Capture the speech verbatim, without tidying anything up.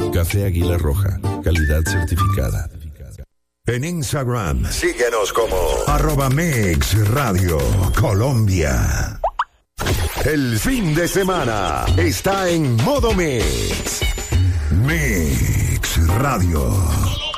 Café Águila Roja, calidad certificada. En Instagram, síguenos como arroba Mix Radio Colombia. El fin de semana está en modo Mix. Mix Radio.